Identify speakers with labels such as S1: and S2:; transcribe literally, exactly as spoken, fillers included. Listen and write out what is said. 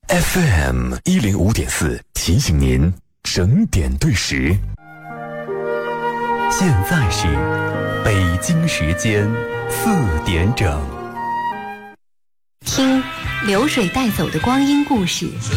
S1: F M 一零五点四提醒您整点对时。现在是北京时间四点整。
S2: 听流水带走的光阴故事。